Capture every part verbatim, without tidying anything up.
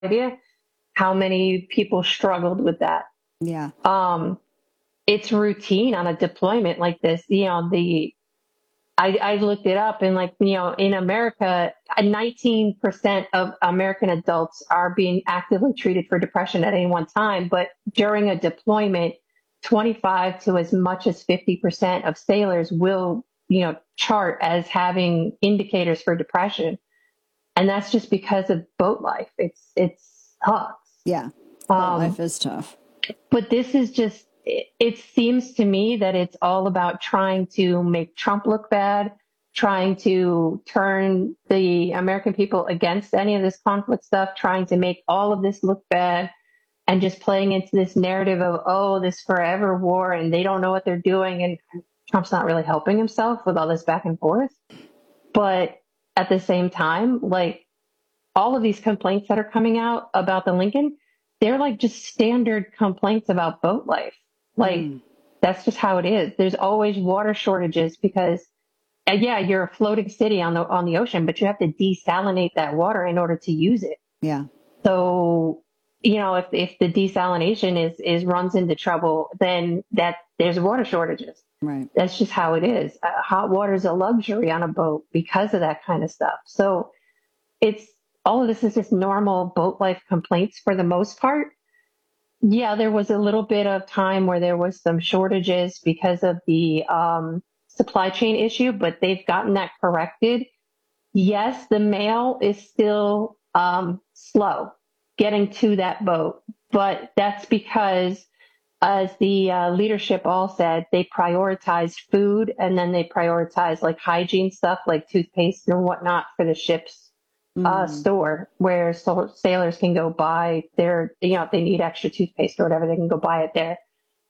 idea how many people struggled with that. Yeah. Um, it's routine on a deployment like this. You know, the I, I looked it up and like, you know, in America, nineteen percent of American adults are being actively treated for depression at any one time. But during a deployment, twenty-five to as much as fifty percent of sailors will, you know, chart as having indicators for depression. And that's just because of boat life. It's, it's sucks. Yeah. Boat life Um, is tough. but this is just, it, it seems to me that it's all about trying to make Trump look bad, trying to turn the American people against any of this conflict stuff, trying to make all of this look bad, and just playing into this narrative of, oh, this forever war and they don't know what they're doing. And Trump's not really helping himself with all this back and forth. But at the same time, like all of these complaints that are coming out about the Lincoln, they're like just standard complaints about boat life. Like Mm. that's just how it is. There's always water shortages because, uh, yeah, you're a floating city on the on the ocean, but you have to desalinate that water in order to use it. Yeah. So, you know, if if the desalination is is runs into trouble, then that there's water shortages. Right. That's just how it is. Uh, hot water is a luxury on a boat because of that kind of stuff. So it's all of this is just normal boat life complaints for the most part. Yeah, there was a little bit of time where there was some shortages because of the um, supply chain issue, but they've gotten that corrected. Yes, the mail is still um, slow getting to that boat, but that's because, as the uh, leadership all said, they prioritized food and then they prioritized like hygiene stuff like toothpaste and whatnot for the ships uh, Mm. store where so sailors can go buy their, you know, if they need extra toothpaste or whatever, they can go buy it there.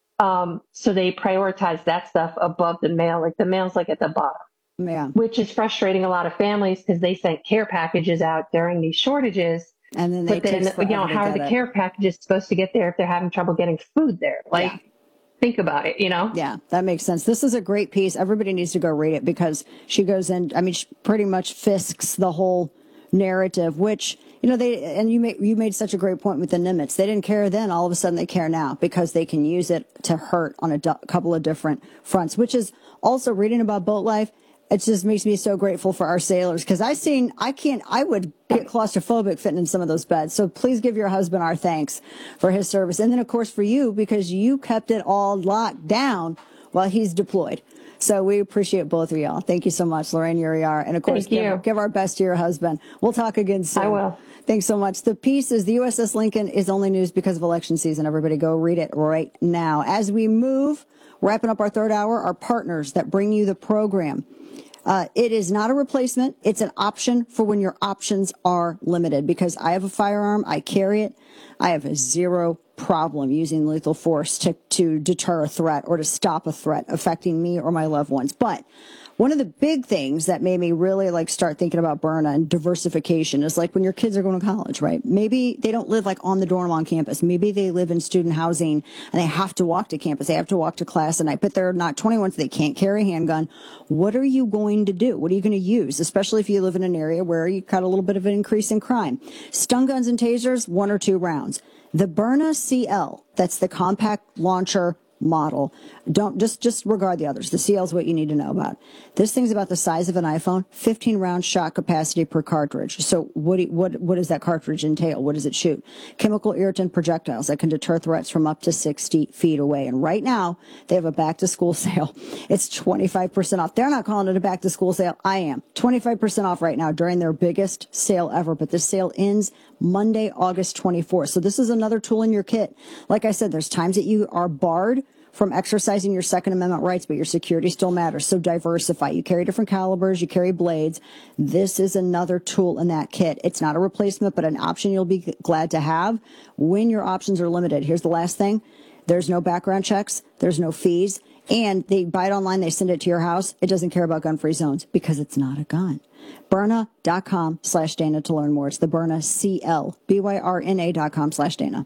Um, so they prioritize that stuff above the mail. Like the mail's like at the bottom, Yeah. which is frustrating a lot of families because they sent care packages out during these shortages. And then they But then, takes you know, forever to how are get the it. care packages supposed to get there if they're having trouble getting food there? Like, Yeah. think about it, you know? Yeah, that makes sense. This is a great piece. Everybody needs to go read it because she goes in, I mean, she pretty much fisks the whole narrative, which, you know, they, and you made, you made such a great point with the Nimitz. They didn't care then. All of a sudden they care now because they can use it to hurt on a du- couple of different fronts, which is also reading about boat life. It just makes me so grateful for our sailors because I seen, I can't, I would get claustrophobic fitting in some of those beds. So please give your husband our thanks for his service. And then, of course, for you, because you kept it all locked down while he's deployed. So we appreciate both of y'all. Thank you so much, Lorraine Uriar. And of course, Thank you. give, give our best to your husband. We'll talk again soon. I will. Thanks so much. The piece is the U S S Lincoln is only news because of election season. Everybody go read it right now. As we move, wrapping up our third hour, our partners that bring you the program. Uh, it is not a replacement. It's an option for when your options are limited because I have a firearm. I carry it. I have a zero problem using lethal force to, to deter a threat or to stop a threat affecting me or my loved ones. But one of the big things that made me really like start thinking about Byrna and diversification is like when your kids are going to college, right? Maybe they don't live like on the dorm on campus. Maybe they live in student housing and they have to walk to campus. They have to walk to class at night, but they're not twenty-one, so they can't carry a handgun. What are you going to do? What are you going to use? Especially if you live in an area where you've got a little bit of an increase in crime. Stun guns and tasers, one or two rounds. The Byrna C L, that's the compact launcher model. Don't just just regard the others. The C L is what you need to know about. This thing's about the size of an iPhone, fifteen round shot capacity per cartridge. So what do you, what what does that cartridge entail? What does it shoot? Chemical irritant projectiles that can deter threats from up to sixty feet away. And right now they have a back to school sale. It's twenty-five percent off. They're not calling it a back to school sale. I am. twenty-five percent off right now during their biggest sale ever. But this sale ends Monday, August twenty-fourth. So this is another tool in your kit. Like I said, there's times that you are barred from exercising your Second Amendment rights, but your security still matters. So diversify. You carry different calibers, you carry blades. This is another tool in that kit. It's not a replacement, but an option you'll be glad to have when your options are limited. Here's the last thing. There's no background checks. There's no fees. And they buy it online. They send it to your house. It doesn't care about gun-free zones because it's not a gun. Byrna.com slash Dana to learn more. It's the Byrna C L. B Y R N A dot com slash Dana.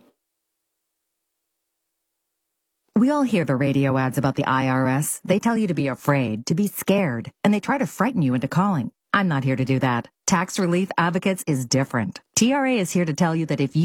We all hear the radio ads about the I R S. They tell you to be afraid, to be scared, and they try to frighten you into calling. I'm not here to do that. Tax Relief Advocates is different. T R A is here to tell you that if you